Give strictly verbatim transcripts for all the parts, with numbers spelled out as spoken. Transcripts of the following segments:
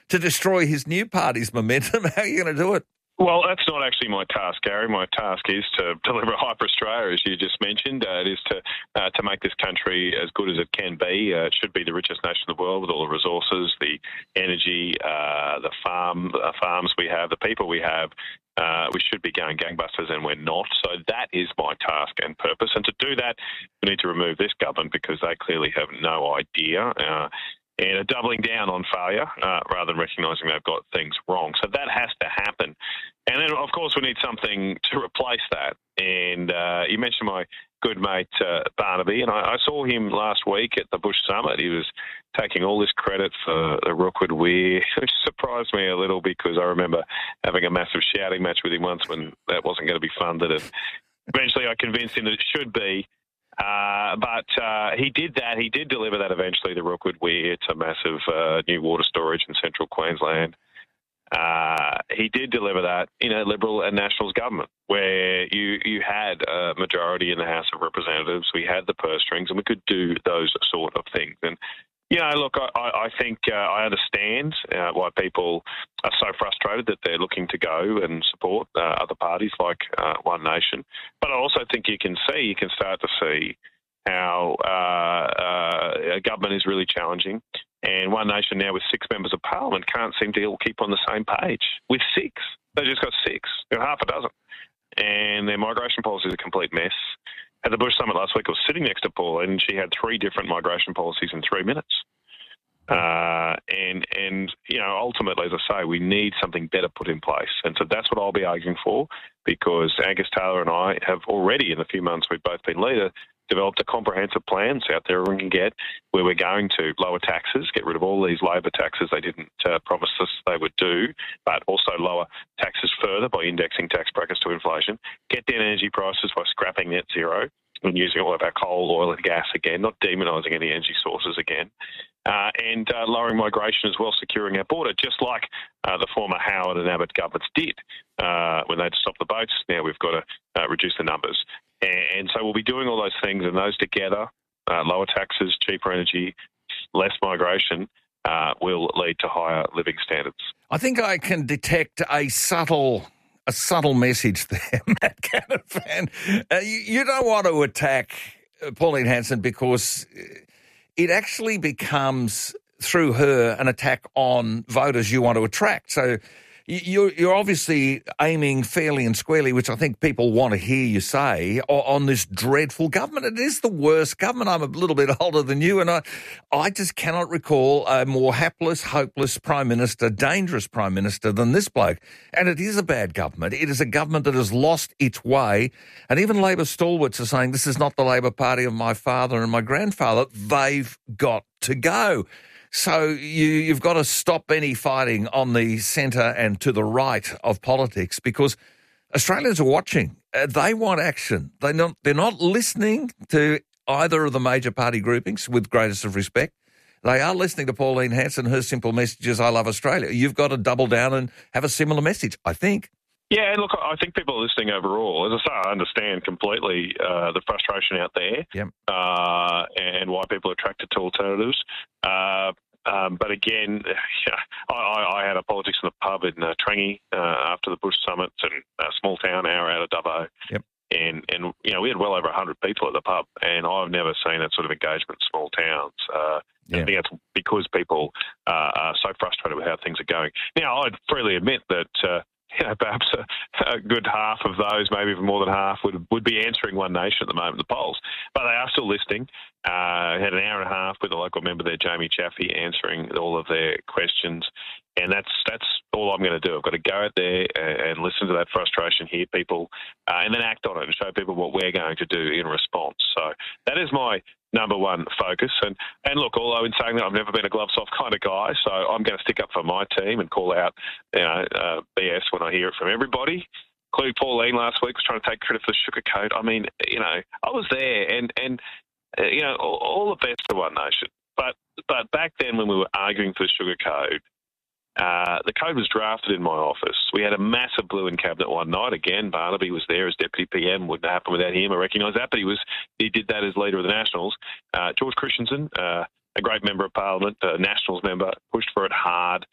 to destroy his new party's momentum. How are you going to do it? Well, that's not actually my task, Gary. My task is to deliver Hyper Australia, as you just mentioned. Uh, it is to uh, to make this country as good as it can be. Uh, it should be the richest nation in the world with all the resources, the energy, uh, the farm uh, farms we have, the people we have. Uh, we should be going gangbusters, and we're not. So that is my task and purpose. And to do that, we need to remove this government because they clearly have no idea. Uh, and are doubling down on failure uh, rather than recognising they've got things wrong. So that has to happen. And then, of course, we need something to replace that. And uh, you mentioned my good mate uh, Barnaby, and I, I saw him last week at the Bush Summit. He was taking all this credit for the Rookwood Weir, which surprised me a little because I remember having a massive shouting match with him once when that wasn't going to be funded. And eventually I convinced him that it should be. Uh, but uh, he did that. He did deliver that eventually, the Rookwood Weir. It's a massive uh, new water storage in central Queensland. Uh, he did deliver that in a Liberal and Nationals government where you, you had a majority in the House of Representatives. We had the purse strings and we could do those sort of things. And, you know, look, I, I think uh, I understand uh, why people are so frustrated that they're looking to go and support uh, other parties like uh, One Nation. But I also think you can see, you can start to see how uh, uh, a government is really challenging. And One Nation now with six members of parliament can't seem to all keep on the same page. With six. They just got six. They're half a dozen. And their migration policy is a complete mess. At the Bush Summit last week, I was sitting next to Pauline, and she had three different migration policies in three minutes. Uh, and, and you know, ultimately, as I say, we need something better put in place. And so that's what I'll be arguing for, because Angus Taylor and I have already, in the few months we've both been leader, developed a comprehensive plan out there we can get where we're going to lower taxes, get rid of all these labour taxes they didn't uh, promise us they would do, but also lower taxes further by indexing tax brackets to inflation, get down energy prices by scrapping net zero and using all of our coal, oil and gas again, not demonising any energy sources again, uh, and uh, lowering migration as well, securing our border, just like uh, the former Howard and Abbott governments did uh, when they'd stop the boats. Now we've got to uh, reduce the numbers. And so we'll be doing all those things, and those together, uh, lower taxes, cheaper energy, less migration, uh, will lead to higher living standards. I think I can detect a subtle a subtle message there, Matt Canavan. Uh, you, you don't want to attack Pauline Hanson because it actually becomes, through her, an attack on voters you want to attract. So You're, you're obviously aiming fairly and squarely, which I think people want to hear you say, on this dreadful government. It is the worst government. I'm a little bit older than you, and I, I just cannot recall a more hapless, hopeless Prime Minister, dangerous Prime Minister than this bloke. And it is a bad government. It is a government that has lost its way. And even Labor stalwarts are saying this is not the Labor Party of my father and my grandfather. They've got to go. So you, you've got to stop any fighting on the centre and to the right of politics because Australians are watching. Uh, they want action. They not, they're not listening to either of the major party groupings with greatest of respect. They are listening to Pauline Hanson. Her simple message is, I love Australia. You've got to double down and have a similar message, I think. Yeah, look, I think people are listening overall. As I say, I understand completely uh, the frustration out there yep. uh, and why people are attracted to alternatives. Uh, um, but again, I, I had a politics in the pub in uh, Trangie uh, after the Bush Summit, and a small town hour out of Dubbo. Yep. And, and, you know, we had well over one hundred people at the pub, and I've never seen that sort of engagement in small towns. Uh, yeah. I think that's because people uh, are so frustrated with how things are going. Now, I'd freely admit that uh, you know, perhaps a, a good half of those, maybe even more than half, would would be answering One Nation at the moment in the polls. But they are still listening. Uh, had an hour and a half with a local member there, Jamie Chaffey, answering all of their questions. And that's that's all I'm going to do. I've got to go out there and listen to that frustration, hear people, uh, and then act on it and show people what we're going to do in response. So that is my number one focus. And, and look, although in saying that, I've never been a gloves off kind of guy, so I'm going to stick up for my team and call out you know, uh, B S when I hear it from everybody. Including Pauline last week was trying to take credit for the sugar code. I mean, you know, I was there, and, and uh, you know, all, all the best to One Nation. But, but back then when we were arguing for the sugar code, Uh, the code was drafted in my office. We had a massive blue in cabinet one night. Again, Barnaby was there as deputy P M. Wouldn't happen without him. I recognise that, but he was he did that as leader of the Nationals. Uh, George Christensen, uh, a great member of Parliament, a Nationals member, pushed for it hard.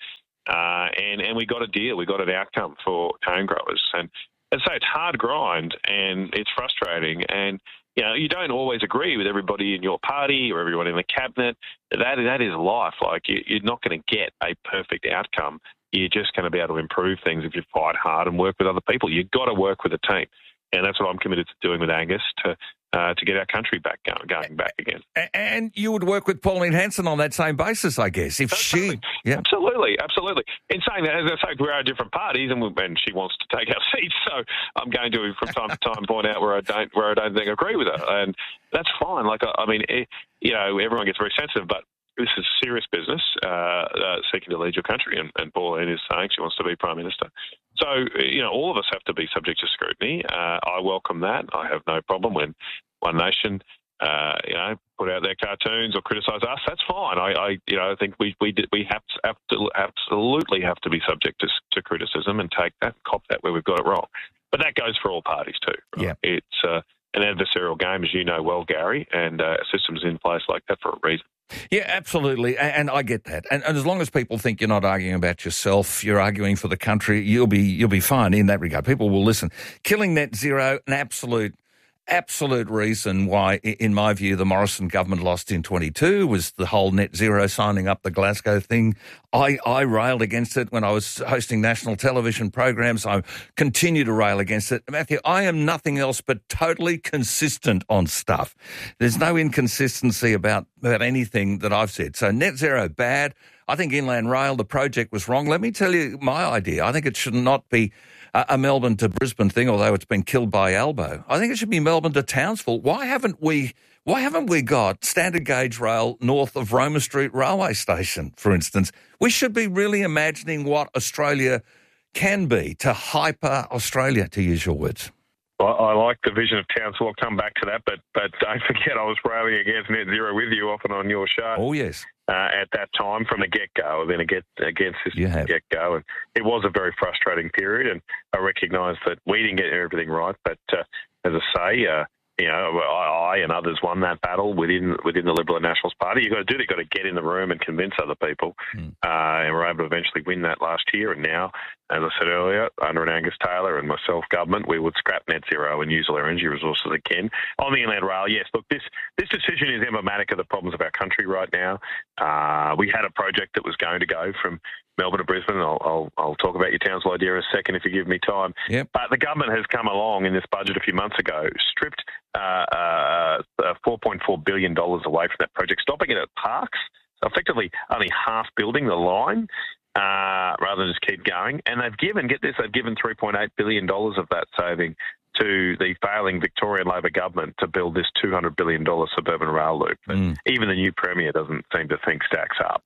Uh, and, and we got a deal. We got an outcome for cane growers. And as I say, it's hard grind and it's frustrating. And, you know, you don't always agree with everybody in your party or everyone in the cabinet. That, that is life. Like, you, you're not going to get a perfect outcome. You're just going to be able to improve things if you fight hard and work with other people. You've got to work with a team. And that's what I'm committed to doing with Angus to uh, to get our country back going, going back again. And you would work with Pauline Hanson on that same basis, I guess, if absolutely. she... Yeah. Absolutely, absolutely. In saying that, as I say, we are different parties, and, we, and she wants to take our seats, so I'm going to, from time to time, point out where I don't where I don't think I agree with her, and that's fine. Like, I, I mean, it, you know, everyone gets very sensitive, but this is serious business, uh, uh, seeking to lead your country, and, and Pauline is saying she wants to be Prime Minister. So, you know, all of us have to be subject to scrutiny. Uh, I welcome that. I have no problem when One Nation, uh, you know, put out their cartoons or criticise us. That's fine. I, I, you know, I think we we did, we have to, have to absolutely have to be subject to, to criticism and take that, cop that where we've got it wrong. But that goes for all parties too. Right? Yeah. It's uh, an adversarial game, as you know well, Gary, and uh, systems in place like that for a reason. Yeah, absolutely, and I get that. And, and as long as people think you're not arguing about yourself, you're arguing for the country, you'll be you'll be fine in that regard. People will listen. Killing net zero, an absolute, absolute reason why, in my view, the Morrison government lost in twenty-two was the whole net zero signing up the Glasgow thing. I, I railed against it when I was hosting national television programs. I continue to rail against it. Matthew, I am nothing else but totally consistent on stuff. There's no inconsistency about, about anything that I've said. So net zero, bad. I think Inland Rail, the project was wrong. Let me tell you my idea. I think it should not be a, a Melbourne to Brisbane thing, although it's been killed by Albo. I think it should be Melbourne to Townsville. Why haven't we... Why haven't we got standard gauge rail north of Roma Street Railway Station, for instance? We should be really imagining what Australia can be to hyper Australia, to use your words. Well, I like the vision of Townsville. I'll come back to that, but but don't forget I was railing against net zero with you often on your show. Oh, yes. Uh, at that time from the get-go, then again against this from the get-go. And it was a very frustrating period, and I recognise that we didn't get everything right, but uh, as I say, uh, you know, I, I and others won that battle within within the Liberal and Nationals Party. You've got to do it. You've got to get in the room and convince other people. Mm. Uh, and we're able to eventually win that last year. And now, as I said earlier, under an Angus Taylor and myself government, we would scrap net zero and use all our energy resources again. On the Inland Rail, yes, look, this, this decision is emblematic of the problems of our country right now. Uh, we had a project that was going to go from Melbourne to Brisbane. I'll, I'll, I'll talk about your Townsville idea in a second if you give me time. Yep. But the government has come along in this budget a few months ago, stripped uh, uh, four point four billion dollars away from that project, stopping it at Parkes, so effectively only half building the line uh, rather than just keep going. And they've given, get this, they've given three point eight billion dollars of that saving to the failing Victorian Labor government to build this two hundred billion dollars suburban rail loop. Mm. Even the new Premier doesn't seem to think stacks up.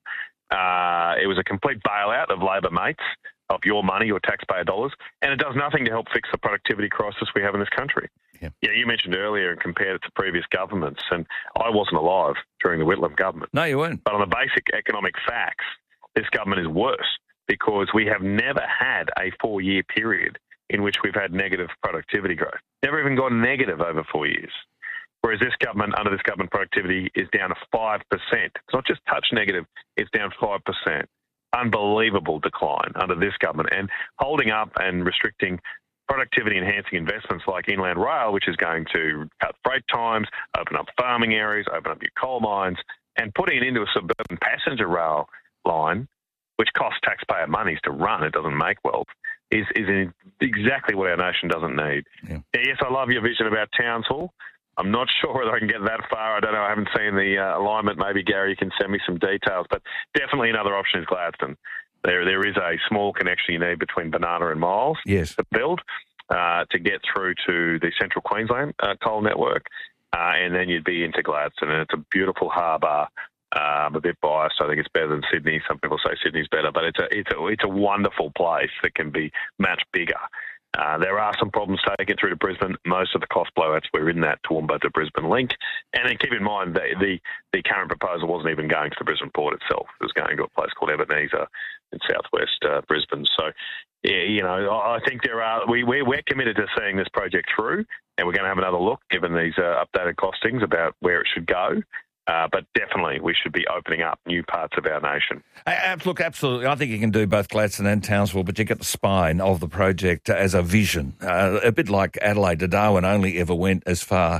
Uh, it was a complete bailout of Labor mates, of your money, your taxpayer dollars, and it does nothing to help fix the productivity crisis we have in this country. Yeah, yeah you mentioned earlier and compared it to previous governments, and I wasn't alive during the Whitlam government. No, you weren't. But on the basic economic facts, this government is worse because we have never had a four-year period in which we've had negative productivity growth. Never even gone negative over four years. Whereas this government, under this government, productivity is down to five percent. It's not just touch negative, it's down five percent. Unbelievable decline under this government. And holding up and restricting productivity-enhancing investments like Inland Rail, which is going to cut freight times, open up farming areas, open up new coal mines, and putting it into a suburban passenger rail line, which costs taxpayer monies to run, it doesn't make wealth, is, is exactly what our nation doesn't need. Yeah. Yes, I love your vision about Townsville. I'm not sure whether I can get that far. I don't know. I haven't seen the uh, alignment. Maybe, Gary, you can send me some details. But definitely another option is Gladstone. There, There is a small connection you need between Banana and Miles yes. to build uh, to get through to the Central Queensland uh, coal network. Uh, and then you'd be into Gladstone. And it's a beautiful harbour. Uh, I'm a bit biased. I think it's better than Sydney. Some people say Sydney's better. But it's a, it's a, it's a wonderful place that can be much bigger. Uh, there are some problems taking it through to Brisbane. Most of the cost blowouts were in that Toowoomba to Brisbane link. And then keep in mind, the, the, the current proposal wasn't even going to the Brisbane port itself. It was going to a place called Ebenezer in southwest uh, Brisbane. So, yeah, you know, I think there are, we, we're, we're committed to seeing this project through, and we're going to have another look, given these uh, updated costings, about where it should go. Uh, but definitely we should be opening up new parts of our nation. Uh, look, absolutely. I think you can do both Gladstone and Townsville, but you get the spine of the project as a vision. Uh, a bit like Adelaide. Darwin only ever went as far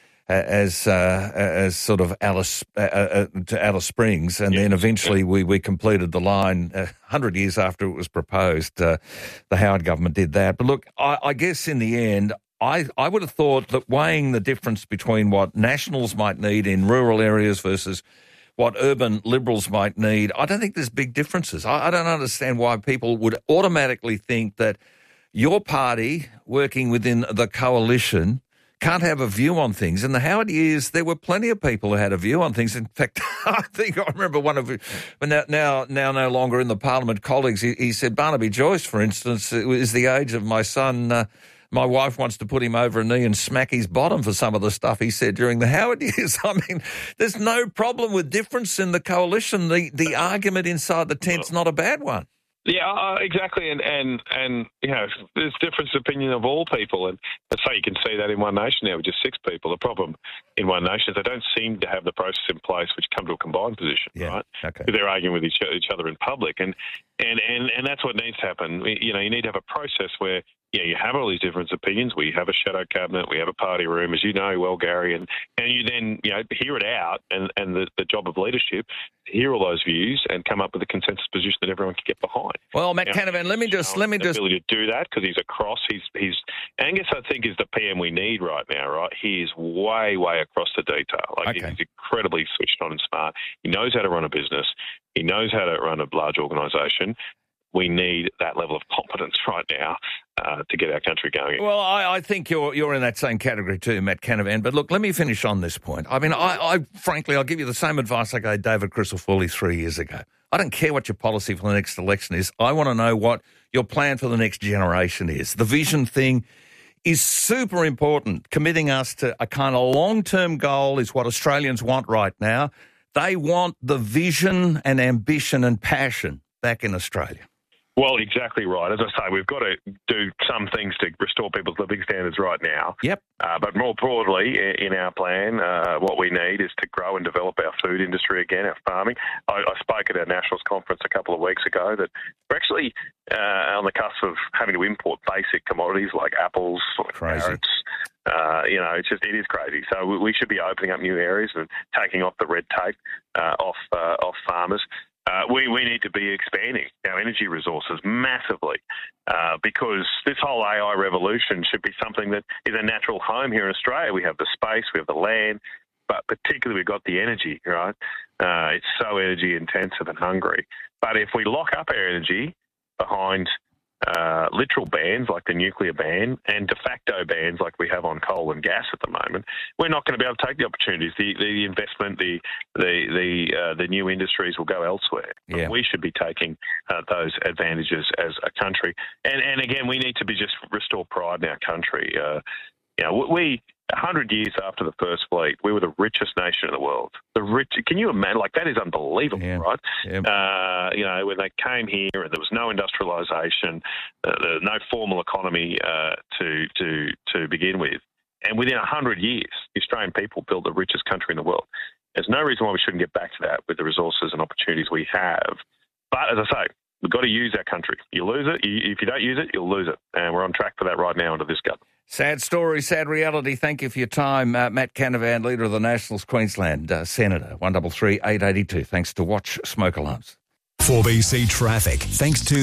as uh, as sort of Alice uh, uh, to Alice Springs, and yep. then eventually yep. we, we completed the line a uh, hundred years after it was proposed. Uh, the Howard government did that. But look, I, I guess in the end, I, I would have thought that weighing the difference between what Nationals might need in rural areas versus what urban Liberals might need, I don't think there's big differences. I, I don't understand why people would automatically think that your party working within the coalition can't have a view on things. In the Howard years, there were plenty of people who had a view on things. In fact, I think I remember one of, but now now, now no longer in the Parliament, colleagues, he, he said, Barnaby Joyce, for instance, is the age of my son. Uh, my wife wants to put him over a knee and smack his bottom for some of the stuff he said during the Howard years. I mean, there's no problem with difference in the coalition. The, the argument inside the tent's not a bad one. Yeah, uh, exactly, and, and and you know, there's difference of opinion of all people, and so you can see that in One Nation now with just six people. The problem in One Nation is they don't seem to have the process in place which come to a combined position, yeah, right? Okay. They're arguing with each, each other in public, and, and, and, and that's what needs to happen. You know, you need to have a process where yeah, you have all these different opinions. We have a shadow cabinet, we have a party room, as you know well, Gary, and, and you then you know hear it out, and, and the, the job of leadership, hear all those views and come up with a consensus position that everyone can get behind. Well, Matt now, Canavan, let me just let me just ability to do that because he's across. He's he's Angus, I think, is the P M we need right now. Right, he is way way across the detail. Like okay. he's incredibly switched on and smart. He knows how to run a business. He knows how to run a large organisation. We need that level of competence right now uh, to get our country going. Well, I, I think you're you're in that same category too, Matt Canavan. But look, let me finish on this point. I mean, I, I frankly, I'll give you the same advice I gave David Crisafulli three years ago. I don't care what your policy for the next election is. I want to know what your plan for the next generation is. The vision thing is super important. Committing us to a kind of long-term goal is what Australians want right now. They want the vision and ambition and passion back in Australia. Well, exactly right. As I say, we've got to do some things to restore people's living standards right now. Yep. Uh, but more broadly, in our plan, uh, what we need is to grow and develop our food industry again, our farming. I, I spoke at our Nationals conference a couple of weeks ago that we're actually uh, on the cusp of having to import basic commodities like apples or carrots. Uh, you know, it's just, it is crazy. So we should be opening up new areas and taking off the red tape uh, off uh, off farmers. Uh, we, we need to be expanding our energy resources massively uh, because this whole A I revolution should be something that is a natural home here in Australia. We have the space, we have the land, but particularly we've got the energy, right? Uh, it's so energy intensive and hungry. But if we lock up our energy behind uh, literal bans like the nuclear ban and de facto bans like we have on coal and gas at the moment, we're not going to be able to take the opportunities. The the investment, the the the uh, the new industries will go elsewhere. Yeah. We should be taking uh, those advantages as a country. And and again, we need to be just restore pride in our country. Uh, you know, we. A hundred years after the first fleet, we were the richest nation in the world. The rich, can you imagine? Like that is unbelievable, yeah. right? Yeah. Uh, you know, when they came here and there was no industrialisation, uh, there was no formal economy uh, to to to begin with, and within a hundred years, the Australian people built the richest country in the world. There's no reason why we shouldn't get back to that with the resources and opportunities we have. But as I say, we've got to use our country. You lose it. You, if you don't use it, you'll lose it, and we're on track for that right now under this government. Sad story, sad reality. Thank you for your time. Uh, Matt Canavan, Leader of the Nationals, Queensland, uh, Senator, one three three, eight eight two. Thanks to Watch Smoke Alarms. four B C Traffic, thanks to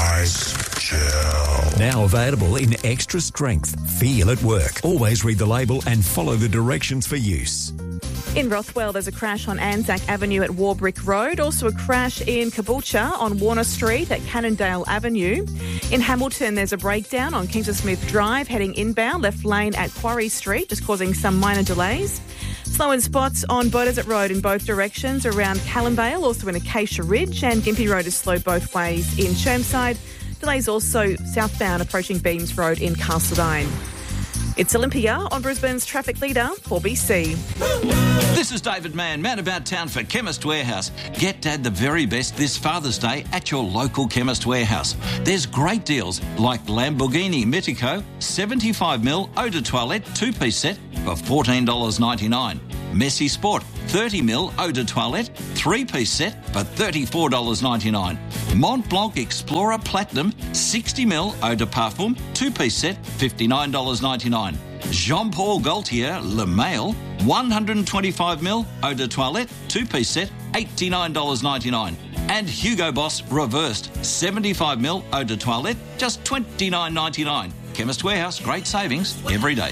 Ice Gel. Now available in extra strength. Feel at work. Always read the label and follow the directions for use. In Rothwell, there's a crash on Anzac Avenue at Warbrick Road. Also a crash in Caboolture on Warner Street at Cannondale Avenue. In Hamilton, there's a breakdown on Kingston Smith Drive heading inbound, left lane at Quarry Street, just causing some minor delays. Slow in spots on Beaudesert Road in both directions around Callumvale, also in Acacia Ridge, and Gympie Road is slow both ways in Chermside. Delays also southbound approaching Beams Road in Castledine. It's Olympia on Brisbane's traffic leader, four B C. This is David Mann, man about town for Chemist Warehouse. Get Dad the very best this Father's Day at your local Chemist Warehouse. There's great deals like Lamborghini Mitico, seventy-five mil eau de toilette two-piece set for fourteen dollars ninety-nine. Messy Sport, thirty mil eau de toilette, three-piece set for thirty-four dollars ninety-nine. Mont Blanc Explorer Platinum, sixty mil eau de parfum, two-piece set, fifty-nine dollars ninety-nine. Jean-Paul Gaultier Le Mail, one hundred twenty-five mil eau de toilette, two-piece set, eighty-nine dollars ninety-nine. And Hugo Boss Reversed, seventy-five mil eau de toilette, just twenty-nine dollars ninety-nine. Chemist Warehouse, great savings every day.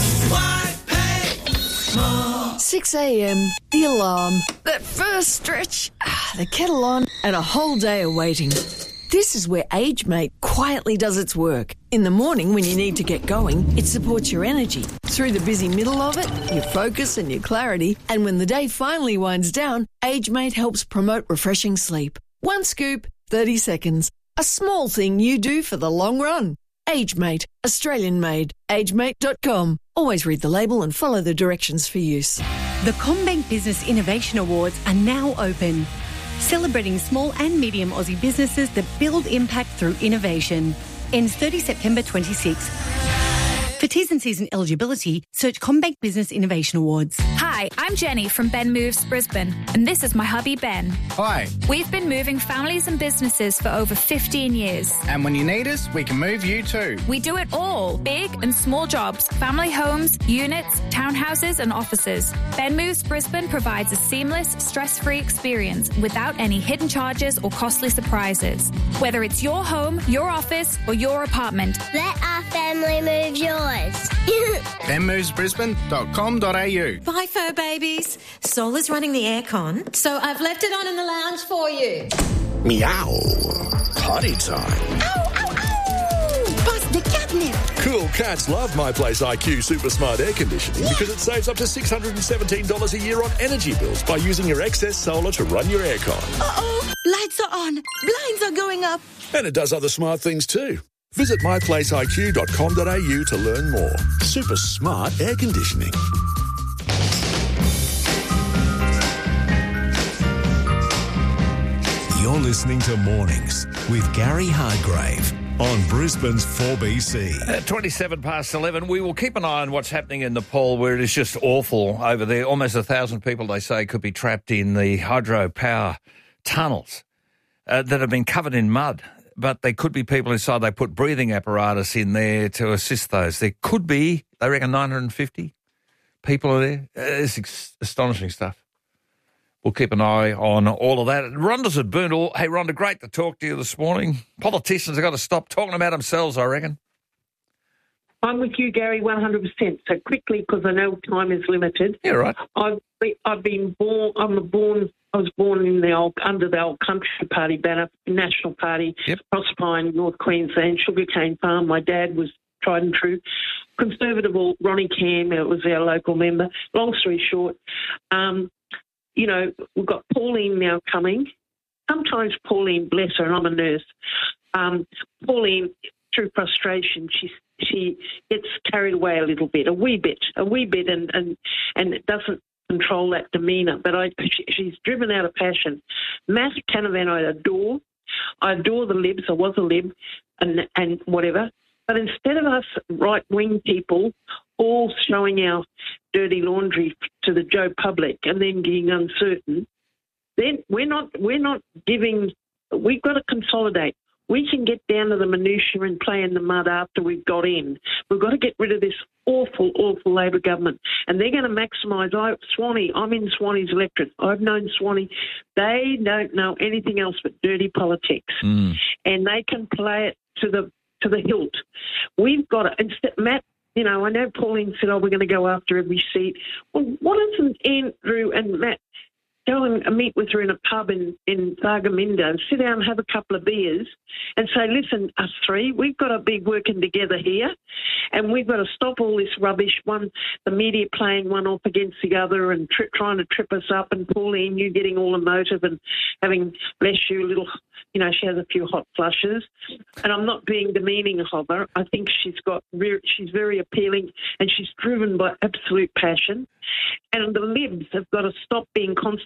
six a.m, the alarm, that first stretch, the kettle on, and a whole day of waiting. This is where AgeMate quietly does its work. In the morning when you need to get going, it supports your energy. Through the busy middle of it, your focus and your clarity. And when the day finally winds down, AgeMate helps promote refreshing sleep. One scoop, thirty seconds. A small thing you do for the long run. AgeMate, Australian made. agemate dot com. Always read the label and follow the directions for use. The CommBank Business Innovation Awards are now open, celebrating small and medium Aussie businesses that build impact through innovation. Ends thirtieth September twenty-sixth. For T's and C's and eligibility, search CommBank Business Innovation Awards. Hi, I'm Jenny from Ben Moves Brisbane, and this is my hubby Ben. Hi. We've been moving families and businesses for over fifteen years. And when you need us, we can move you too. We do it all, big and small jobs, family homes, units, townhouses and offices. Ben Moves Brisbane provides a seamless, stress-free experience without any hidden charges or costly surprises. Whether it's your home, your office or your apartment. Let our family move yours. ben moves brisbane dot com dot a u. Bye, fur babies. Sola's running the aircon, so I've left it on in the lounge for you. Meow. Potty time. Ow, ow, ow! Bust the catnip. Cool cats love My Place I Q Super Smart Air Conditioning because it saves up to six hundred seventeen dollars a year on energy bills by using your excess solar to run your aircon. Uh-oh, lights are on, blinds are going up. And it does other smart things too. Visit my place I Q dot com dot a u to learn more. Super smart air conditioning. You're listening to Mornings with Gary Hardgrave on Brisbane's four B C. At twenty-seven past eleven, we will keep an eye on what's happening in Nepal, where it is just awful over there. Almost a thousand people, they say, could be trapped in the hydropower tunnels uh, that have been covered in mud. But there could be people inside. They put breathing apparatus in there to assist those. There could be, they reckon, nine hundred fifty people are there. It's ex- astonishing stuff. We'll keep an eye on all of that. Rhonda's at Boondall. Hey, Rhonda, great to talk to you this morning. Politicians have got to stop talking about themselves, I reckon. I'm with you, Gary, one hundred percent. So quickly, because I know time is limited. Yeah, right. I've been, I've been born. I'm a born. I was born in the old under the old Country Party banner, National Party, yep. Proserpine, North Queensland, sugarcane farm. My dad was tried and true. Conservative, Ronnie Cam, it was our local member. Long story short, um, you know, we've got Pauline now coming. Sometimes Pauline, bless her, and I'm a nurse. Um, Pauline, through frustration, she she gets carried away a little bit, a wee bit, a wee bit, and and and it doesn't control that demeanour. But I, she, she's driven out of passion. Matt Canavan, I adore. I adore the Libs. I was a Lib, and and whatever. But instead of us right-wing people all showing our dirty laundry to the Joe public and then being uncertain, then we're not we're not giving. We've got to consolidate. We can get down to the minutiae and play in the mud after we've got in. We've got to get rid of this awful, awful Labor government. And they're going to maximise. I, Swanee, I'm in Swanee's electorate. I've known Swanee. They don't know anything else but dirty politics. Mm. And they can play it to the to the hilt. We've got to, instead, Matt, you know, I know Pauline said, oh, we're going to go after every seat. Well, why doesn't Andrew and Matt go and meet with her in a pub in, in Thargomindah and sit down and have a couple of beers and say, listen, us three, we've got to be working together here and we've got to stop all this rubbish, one, the media playing one off against the other and tri- trying to trip us up, and Pauline, you getting all emotive and having, bless you, a little, you know, she has a few hot flushes. And I'm not being demeaning of her. I think she's got, re- she's very appealing and she's driven by absolute passion. And the Libs have got to stop being constipated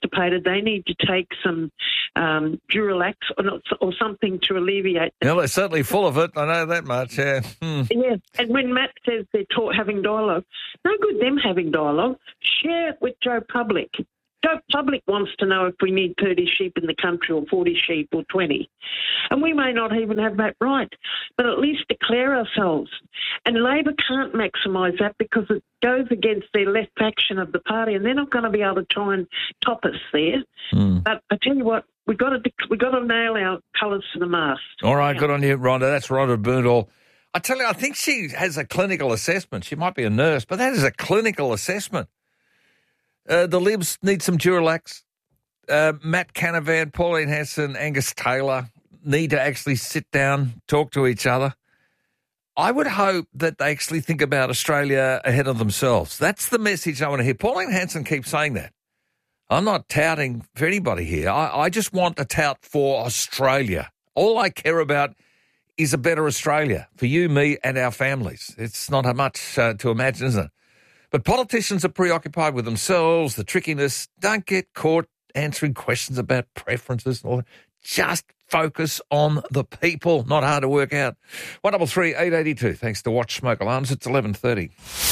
constipated, they need to take some um, Duralax or, not, or something to alleviate that. Well, they're certainly full of it. I know that much, yeah. Hmm. Yeah, and when Matt says they're taught having dialogue, no good them having dialogue. Share it with Joe Public. Joe Public wants to know if we need thirty sheep in the country or forty sheep or twenty. And we may not even have that right, but at least declare ourselves. And Labor can't maximise that because it goes against their left faction of the party, and they're not going to be able to try and top us there. Mm. But I tell you what, we've got to, we've got to nail our colours to the mast. All right, yeah. Good on you, Rhonda. That's Rhonda Boondall. I tell you, I think she has a clinical assessment. She might be a nurse, but that is a clinical assessment. Uh, the Libs need some Duralax. Uh, Matt Canavan, Pauline Hanson, Angus Taylor need to actually sit down, talk to each other. I would hope that they actually think about Australia ahead of themselves. That's the message I want to hear. Pauline Hanson keeps saying that. I'm not touting for anybody here. I, I just want to tout for Australia. All I care about is a better Australia for you, me, and our families. It's not much uh, to imagine, isn't it? But politicians are preoccupied with themselves, the trickiness. Don't get caught answering questions about preferences and all that. Just focus on the people. Not hard to work out. one double three eight eight two. Thanks to Watch Smoke Alarms. It's eleven thirty.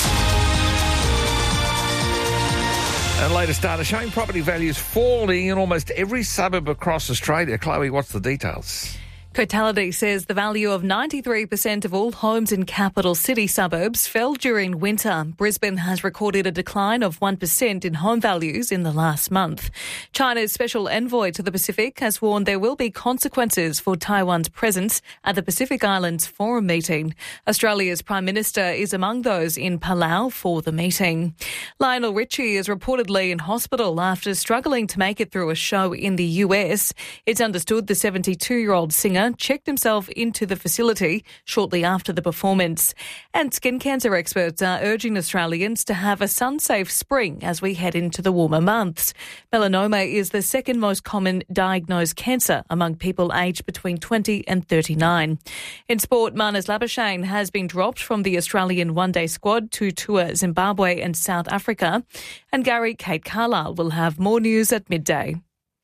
And latest data showing property values falling in almost every suburb across Australia. Chloe, what's the details? Cotality says the value of ninety-three percent of all homes in capital city suburbs fell during winter. Brisbane has recorded a decline of one percent in home values in the last month. China's special envoy to the Pacific has warned there will be consequences for Taiwan's presence at the Pacific Islands Forum meeting. Australia's Prime Minister is among those in Palau for the meeting. Lionel Richie is reportedly in hospital after struggling to make it through a show in the U S. It's understood the seventy-two-year-old singer checked himself into the facility shortly after the performance. And skin cancer experts are urging Australians to have a sun-safe spring as we head into the warmer months. Melanoma is the second most common diagnosed cancer among people aged between twenty and thirty-nine. In sport, Marnus Labuschagne has been dropped from the Australian one-day squad to tour Zimbabwe and South Africa. And Gary Kate Carlisle will have more news at midday.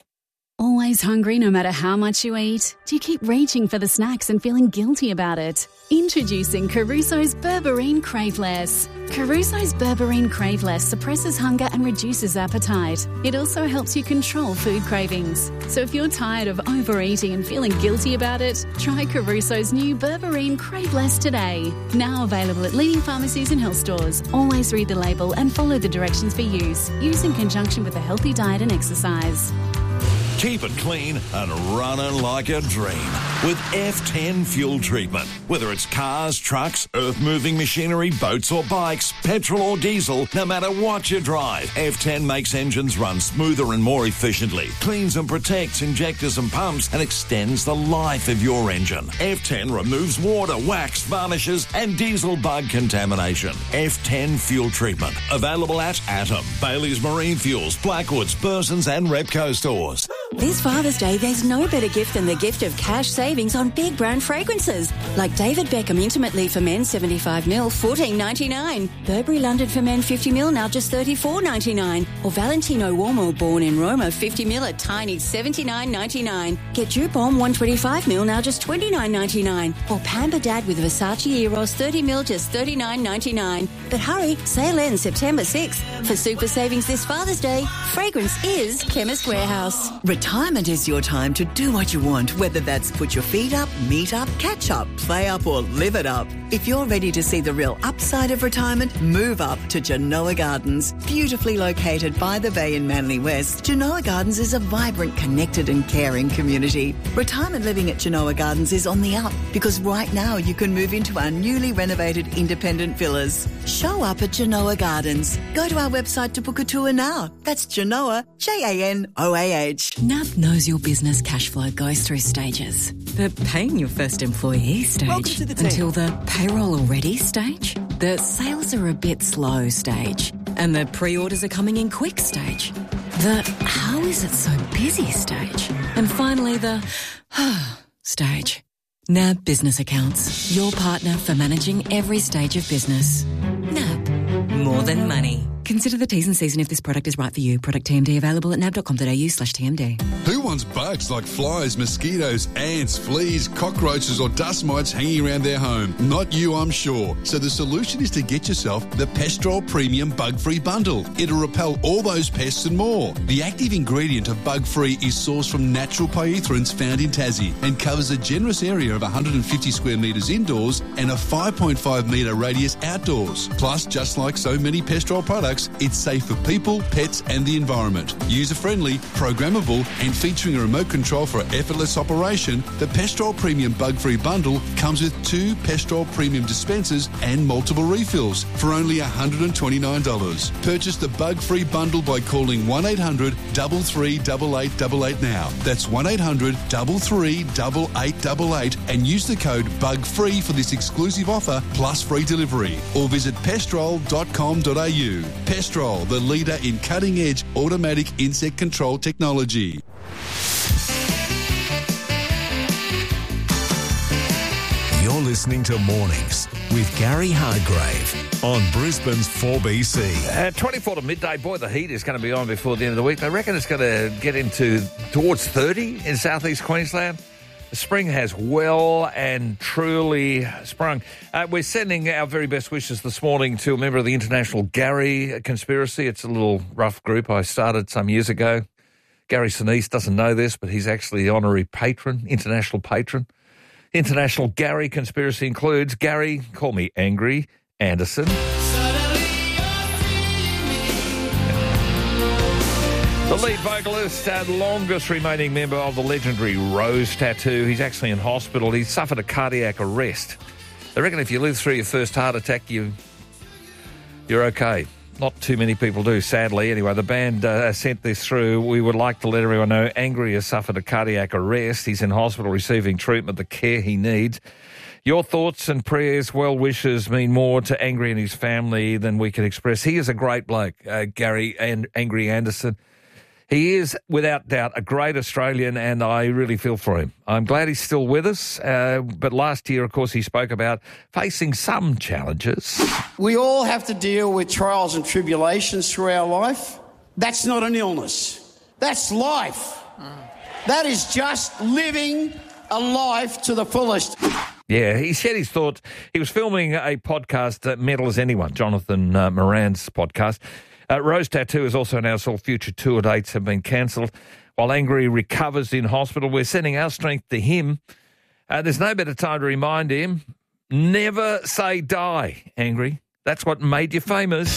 Always hungry no matter how much you eat? Do you keep reaching for the snacks and feeling guilty about it? Introducing Caruso's Berberine Craveless. Caruso's Berberine Craveless suppresses hunger and reduces appetite. It also helps you control food cravings. So if you're tired of overeating and feeling guilty about it, try Caruso's new Berberine Craveless today. Now available at leading pharmacies and health stores. Always read the label and follow the directions for use. Use in conjunction with a healthy diet and exercise. Keep it clean and running like a dream with F ten fuel treatment. Whether it's cars, trucks, earth-moving machinery, boats or bikes, petrol or diesel, no matter what you drive, F ten makes engines run smoother and more efficiently, cleans and protects injectors and pumps, and extends the life of your engine. F ten removes water, wax, varnishes and diesel bug contamination. F ten fuel treatment. Available at Atom, Bailey's Marine Fuels, Blackwoods, Burson's and Repco stores. This Father's Day, there's no better gift than the gift of cash savings on big brand fragrances. Like David Beckham Intimate Leave for Men seventy-five mil, fourteen ninety-nine. Burberry London for Men fifty mil, now just thirty-four ninety-nine. Or Valentino Uomo Born in Roma fifty mil at tiny seventy-nine ninety-nine. Get Dupont one twenty-five mil, now just twenty-nine ninety-nine. Or Pamper Dad with Versace Eros thirty mil, just thirty-nine ninety-nine. But hurry, sale ends September sixth. For super savings this Father's Day, fragrance is Chemist Warehouse. Retirement is your time to do what you want, whether that's put your feet up, meet up, catch up, play up or live it up. If you're ready to see the real upside of retirement, move up to Genoa Gardens. Beautifully located by the bay in Manly West, Genoa Gardens is a vibrant, connected and caring community. Retirement living at Genoa Gardens is on the up because right now you can move into our newly renovated independent villas. Show up at Genoa Gardens. Go to our website to book a tour now. That's Genoa, J A N O A H. N A B knows your business cash flow goes through stages. The paying your first employee stage to the until the payroll already stage, the sales are a bit slow stage, and the pre-orders are coming in quick stage, the how is it so busy stage, and finally the stage. N A B Business Accounts, your partner for managing every stage of business. N A B, more than money. Consider the T's and C's and if this product is right for you. Product T M D available at nab dot com dot a u slash T M D. Who wants bugs like flies, mosquitoes, ants, fleas, cockroaches or dust mites hanging around their home? Not you, I'm sure. So the solution is to get yourself the Pestrol Premium Bug-Free Bundle. It'll repel all those pests and more. The active ingredient of Bug-Free is sourced from natural pyrethroids found in Tassie and covers a generous area of one hundred fifty square metres indoors and a five point five metre radius outdoors. Plus, just like so many Pestrol products, it's safe for people, pets and the environment. User-friendly, programmable and featuring a remote control for effortless operation, the Pestrol Premium Bug-Free Bundle comes with two Pestrol Premium dispensers and multiple refills for only one hundred twenty-nine dollars. Purchase the Bug-Free Bundle by calling one eight hundred, three three eight eight eight eight now. That's one eight hundred, three three eight eight eight eight and use the code BUGFREE for this exclusive offer plus free delivery. Or visit pestrol dot com dot a u. Pestrol, the leader in cutting-edge automatic insect control technology. You're listening to Mornings with Gary Hargrave on Brisbane's four B C. At twenty-four to midday, boy, the heat is going to be on before the end of the week. I reckon it's going to get into towards thirty in southeast Queensland. The spring has well and truly sprung. Uh, we're sending our very best wishes this morning to a member of the International Gary Conspiracy. It's a little rough group I started some years ago. Gary Sinise doesn't know this, but he's actually the honorary patron, international patron. International Gary Conspiracy includes Gary, call me Angry, Anderson. The lead vocalist and longest remaining member of the legendary Rose Tattoo. He's actually in hospital. He suffered a cardiac arrest. They reckon if you live through your first heart attack, you, you're okay. Not too many people do, sadly. Anyway, the band uh, sent this through. We would like to let everyone know Angry has suffered a cardiac arrest. He's in hospital receiving treatment, the care he needs. Your thoughts and prayers, well wishes mean more to Angry and his family than we can express. He is a great bloke, uh, Gary and Angry Anderson. He is, without doubt, a great Australian, and I really feel for him. I'm glad he's still with us, uh, but last year, of course, he spoke about facing some challenges. We all have to deal with trials and tribulations through our life. That's not an illness. That's life. That is just living a life to the fullest. Yeah, he said his thoughts. He was filming a podcast, uh, Mental as Anyone, Jonathan uh, Moran's podcast. Uh, Rose Tattoo has also announced all future tour dates have been cancelled. While Angry recovers in hospital, we're sending our strength to him. Uh, there's no better time to remind him, never say die, Angry. That's what made you famous.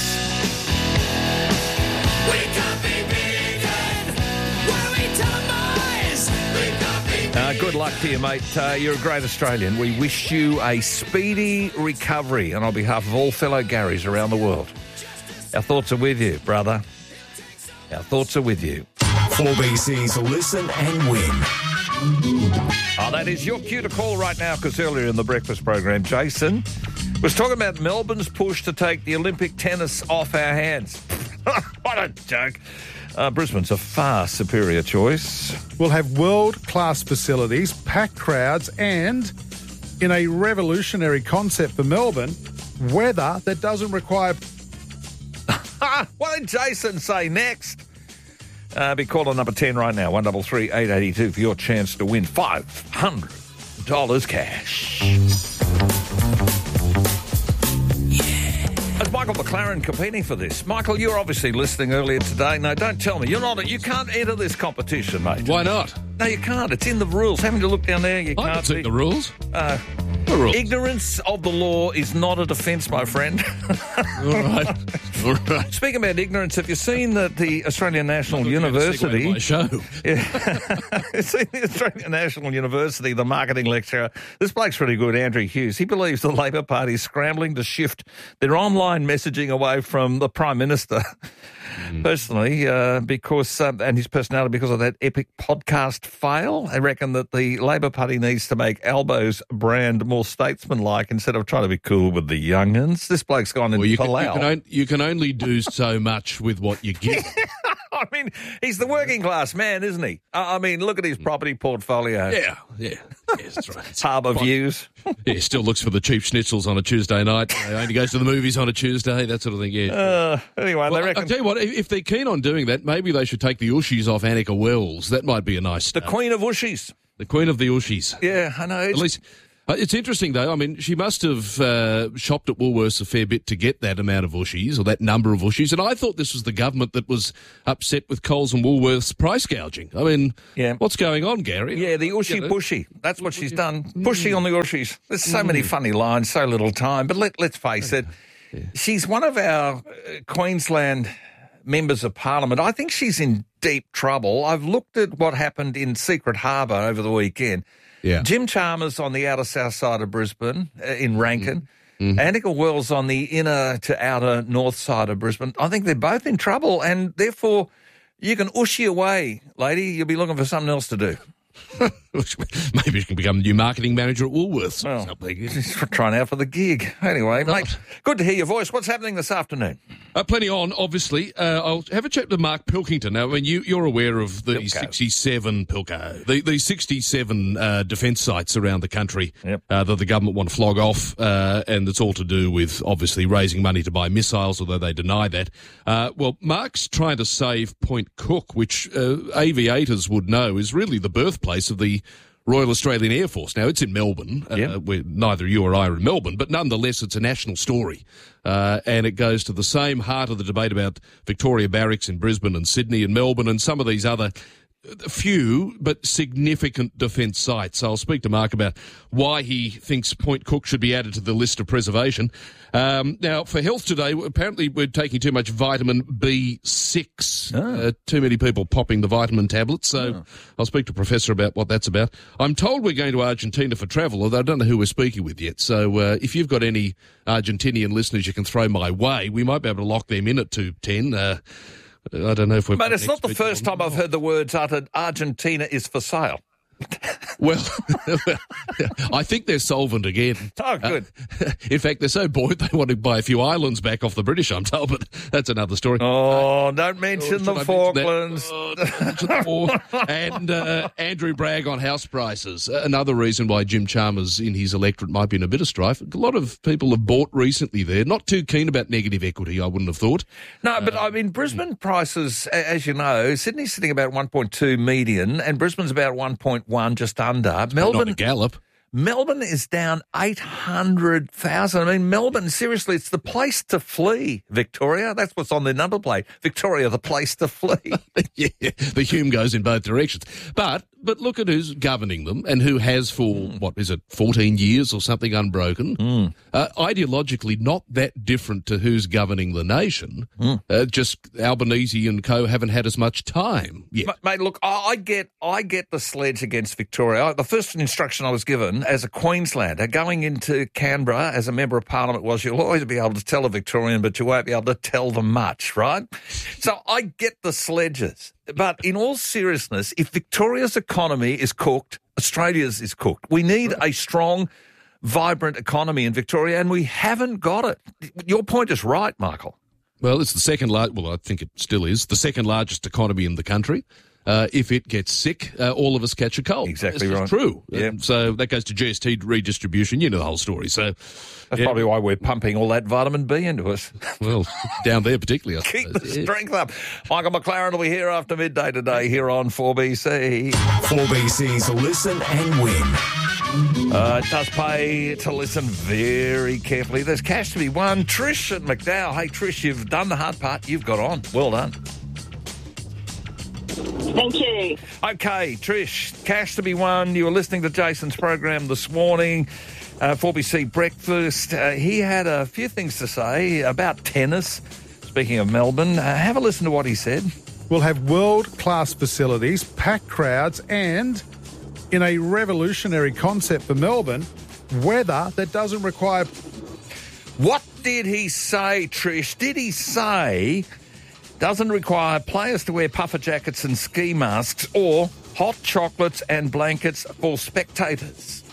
We can't be beaten when we telemise. We can't be uh, good luck to you, mate. Uh, you're a great Australian. We wish you a speedy recovery, and on behalf of all fellow Garys around the world. Our thoughts are with you, brother. Our thoughts are with you. four B C's Listen and Win. Oh, that is your cue to call right now, because earlier in the breakfast program, Jason was talking about Melbourne's push to take the Olympic tennis off our hands. What a joke. Uh, Brisbane's a far superior choice. We'll have world-class facilities, packed crowds, and, in a revolutionary concept for Melbourne, weather that doesn't require... What did Jason say next? Uh, be calling number ten right now, one three three, eight eight two for your chance to win five hundred dollars cash. It's Michael McLaren competing for this. Michael, you're obviously listening earlier today. No, don't tell me. You're not. You can't enter this competition, mate. Why not? No, you can't. It's in the rules. Having to look down there, you I can't. see the rules. Uh, the rules. Ignorance of the law is not a defence, my friend. All right. All right. Speaking about ignorance, have you seen that the Australian National University? My show. Yeah. seen the Australian National University, the marketing lecturer. This bloke's pretty good, Andrew Hughes. He believes the Labor Party is scrambling to shift their online messaging away from the Prime Minister. Mm. Personally, uh, because um, and his personality, because of that epic podcast fail, I reckon that the Labor Party needs to make Albo's brand more statesmanlike instead of trying to be cool with the young'uns. This bloke's gone well, into you can, Palau. You can, on, you can only do so much with what you get. I mean, he's the working class man, isn't he? I I mean, look at his property portfolio. Yeah, yeah. Yes, that's right. Harbour views. Yeah, still looks for the cheap schnitzels on a Tuesday night. Uh, only goes to the movies on a Tuesday, that sort of thing, yeah. Uh, anyway, well, they reckon... I'll tell you what, if, if they're keen on doing that, maybe they should take the Ushies off Annika Wells. That might be a nice The start. Queen of Ushies. The Queen of the Ushies. Yeah, I know. At least... Uh, it's interesting, though. I mean, she must have uh, shopped at Woolworths a fair bit to get that amount of Ushies, or that number of Ushies. And I thought this was the government that was upset with Coles and Woolworths price gouging. I mean, yeah. what's going on, Gary? Yeah, the Ushi You know. Bushy. That's what she's done. Bushy on the Ushis. There's so many funny lines, so little time. But let, let's face it, she's one of our uh, Queensland members of Parliament. I think she's in deep trouble. I've looked at what happened in Secret Harbour over the weekend. Yeah. Jim Chalmers on the outer south side of Brisbane, uh, in Rankin. Mm-hmm. Annika Wells on the inner to outer north side of Brisbane. I think they're both in trouble, and therefore you can ushy away, lady. You'll be looking for something else to do. Maybe you can become the new marketing manager at Woolworths. Well, he's trying out for the gig. Anyway, mate, good to hear your voice. What's happening this afternoon? Uh, plenty on, obviously. Uh, I'll have a chat with Mark Pilkington. Now, I mean, you, you're aware of the Pilko. sixty-seven, Pilko, the, the sixty-seven uh, defence sites around the country Yep. uh, that the government want to flog off, uh, and it's all to do with, obviously, raising money to buy missiles, although they deny that. Uh, well, Mark's trying to save Point Cook, which uh, aviators would know is really the birthplace of the Royal Australian Air Force. Now, it's in Melbourne, uh, Yep. where neither you or I are in Melbourne, but nonetheless, it's a national story. Uh, and it goes to the same heart of the debate about Victoria Barracks in Brisbane and Sydney and Melbourne and some of these other few but significant defence sites. So I'll speak to Mark about why he thinks Point Cook should be added to the list of preservation. Um, now, for health today, apparently we're taking too much vitamin B six. Oh. Uh, too many people popping the vitamin tablets. So Oh. I'll speak to Professor about what that's about. I'm told we're going to Argentina for travel, although I don't know who we're speaking with yet. So uh, if you've got any Argentinian listeners you can throw my way, we might be able to lock them in at two ten. Uh, I don't know if we're... But it's not the first time I've heard the words uttered, Argentina is for sale. Well, I think they're solvent again. Oh, good. Uh, in fact, they're so buoyant they want to buy a few islands back off the British, I'm told, but that's another story. Oh, don't mention Oh, the should I Falklands. mention that? Oh, don't mention the war. And uh, Andrew Bragg on house prices. Uh, Another reason why Jim Chalmers in his electorate might be in a bit of strife. A lot of people have bought recently there. Not too keen about negative equity, I wouldn't have thought. No, but I mean, Brisbane prices, a- as you know, Sydney's sitting about one point two median and Brisbane's about one point one, just under. Not a Melbourne, gallop. Melbourne is down eight hundred thousand. I mean, Melbourne, seriously, it's the place to flee, Victoria. That's what's on their number plate. Victoria, the place to flee. Yeah, the Hume goes in both directions. But but look at who's governing them and who has for, mm. what is it, fourteen years or something unbroken. Mm. Uh, ideologically, not that different to who's governing the nation. Mm. Uh, just Albanese and co haven't had as much time yet. Ma- Mate, look, I I get I get the sledge against Victoria. The first instruction I was given as a Queenslander going into Canberra as a Member of Parliament was you'll always be able to tell a Victorian, but you won't be able to tell them much, right? So I get the sledges. But in all seriousness, if Victoria's economy is cooked, Australia's is cooked. We need a strong, vibrant economy in Victoria, and we haven't got it. Your point is right, Michael. Well, it's the second largest, well, I think it still is, the second largest economy in the country. Uh, if it gets sick, uh, all of us catch a cold. Exactly It's right. true. Yeah. Um, so that goes to G S T redistribution. You know the whole story. So That's yeah. probably why we're pumping all that vitamin B into us. Well, down there particularly. I Keep suppose. the Yeah. strength up. Michael McLaren will be here after midday today here on four B C. four B C's Listen and Win. Uh, it does pay to listen very carefully. There's cash to be won. Trish at McDowell. Hey, Trish, you've done the hard part. You've got on. Well done. Thank you. Okay, Trish, cash to be won. You were listening to Jason's program this morning, uh, four B C Breakfast. Uh, he had a few things to say about tennis. Speaking of Melbourne, uh, have a listen to what he said. We'll have world-class facilities, packed crowds, and in a revolutionary concept for Melbourne, weather that doesn't require... What did he say, Trish? Did he say... doesn't require players to wear puffer jackets and ski masks or hot chocolates and blankets for spectators?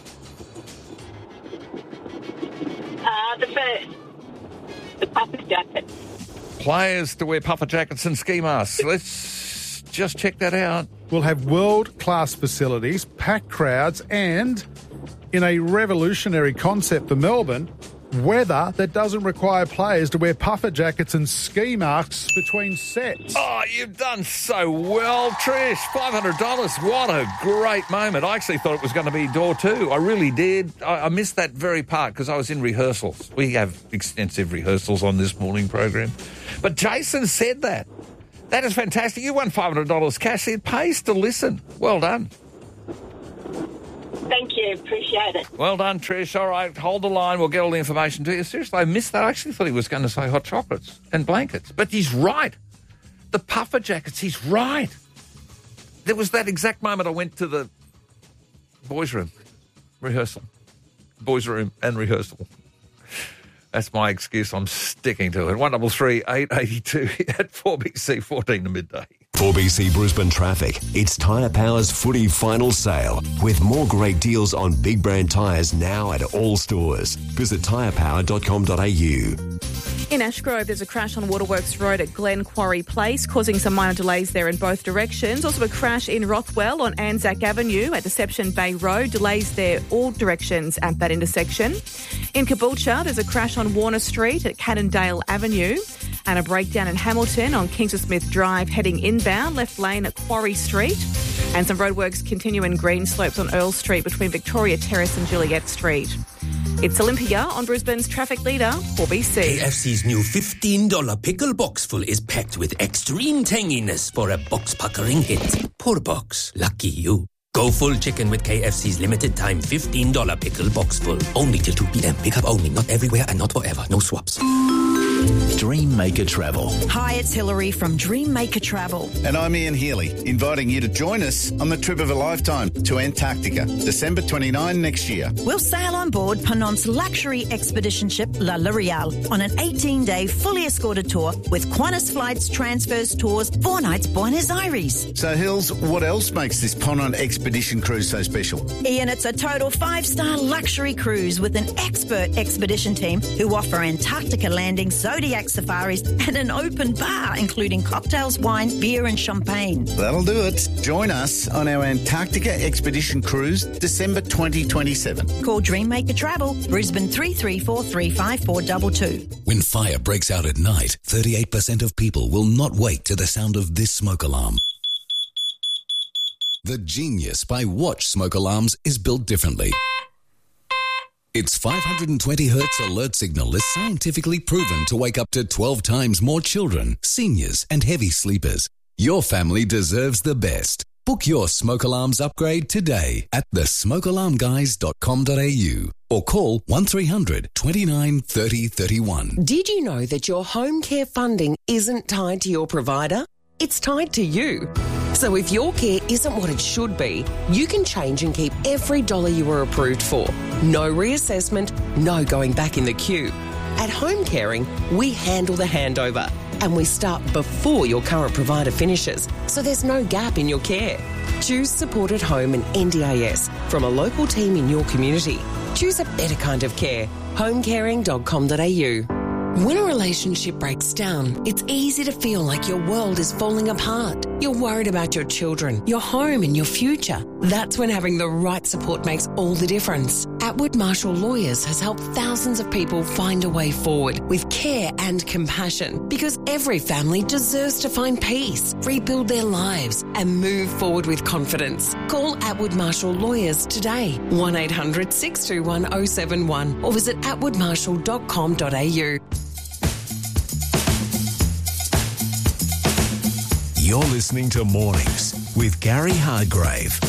Uh, the first, the puffer jacket. players to wear puffer jackets and ski masks. Let's just check that out. We'll have world-class facilities, packed crowds, and in a revolutionary concept for Melbourne, weather that doesn't require players to wear puffer jackets and ski masks between sets. Oh, you've done so well, Trish. five hundred dollars. What a great moment. I actually thought it was going to be door two. I really did. I, I missed that very part because I was in rehearsals. We have extensive rehearsals on this morning program. But Jason said that. That is fantastic. You won five hundred dollars cash. It pays to listen. Well done. Thank you. Appreciate it. Well done, Trish. All right, hold the line. We'll get all the information to you. Seriously, I missed that. I actually thought he was going to say hot chocolates and blankets. But he's right. The puffer jackets, he's right. There was that exact moment I went to the boys' room rehearsal. Boys' room and rehearsal. That's my excuse. I'm sticking to it. one double three eight eight two at four B C, fourteen to midday. four B C Brisbane traffic. It's Tyre Power's footy final sale with more great deals on big brand tyres now at all stores. Visit tyre power dot com dot a u. In Ashgrove, there's a crash on Waterworks Road at Glen Quarry Place, causing some minor delays there in both directions. Also a crash in Rothwell on Anzac Avenue at Deception Bay Road. Delays there all directions at that intersection. In Caboolture, there's a crash on Warner Street at Cannondale Avenue. And a breakdown in Hamilton on Kingston Smith Drive heading inbound, left lane at Quarry Street. And some roadworks continue in Green Slopes on Earl Street between Victoria Terrace and Juliet Street. It's Olympia on Brisbane's traffic leader, four B C. K F C's new fifteen dollars pickle box full is packed with extreme tanginess for a box-puckering hit. Poor box. Lucky you. Go full chicken with K F C's limited time fifteen dollars pickle box full. Only till two p.m. Pickup only. Not everywhere and not forever. No swaps. Dreammaker Travel. Hi, it's Hilary from Dreammaker Travel. And I'm Ian Healy, inviting you to join us on the trip of a lifetime to Antarctica, December twenty-ninth next year. We'll sail on board Ponant's luxury expedition ship La L'Oreal on an eighteen-day fully escorted tour with Qantas flights, transfers, tours, four nights Buenos Aires. So, Hills, what else makes this Ponant expedition cruise so special? Ian, it's a total five-star luxury cruise with an expert expedition team who offer Antarctica landings, Zodiac safaris and an open bar, including cocktails, wine, beer and champagne. That'll do it. Join us on our Antarctica Expedition Cruise, December twenty twenty-seven. Call Dreammaker Travel, Brisbane three three four, three five four two two. When fire breaks out at night, thirty-eight percent of people will not wake to the sound of this smoke alarm. The genius by Watch smoke alarms is built differently. Its five hundred twenty hertz alert signal is scientifically proven to wake up to twelve times more children, seniors, and heavy sleepers. Your family deserves the best. Book your smoke alarms upgrade today at the smoke alarm guys dot com dot a u or call one three hundred, twenty-nine, thirty, thirty-one. Did you know that your home care funding isn't tied to your provider? It's tied to you. So if your care isn't what it should be, you can change and keep every dollar you were approved for. No reassessment, no going back in the queue. At Home Caring, we handle the handover and we start before your current provider finishes, so there's no gap in your care. Choose Support at Home and N D A S from a local team in your community. Choose a better kind of care. home caring dot com dot a u. When a relationship breaks down, it's easy to feel like your world is falling apart. You're worried about your children, your home and your future. That's when having the right support makes all the difference. Atwood Marshall Lawyers has helped thousands of people find a way forward with care and compassion, because every family deserves to find peace, rebuild their lives and move forward with confidence. Call Atwood Marshall Lawyers today, one eight hundred, six two one, oh seven one, or visit atwood marshall dot com dot a u. You're listening to Mornings with Gary Hardgrave.